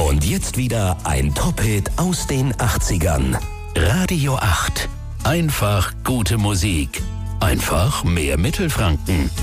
Und jetzt wieder ein Top-Hit aus den 80ern. Radio 8. Einfach gute Musik. Einfach mehr Mittelfranken.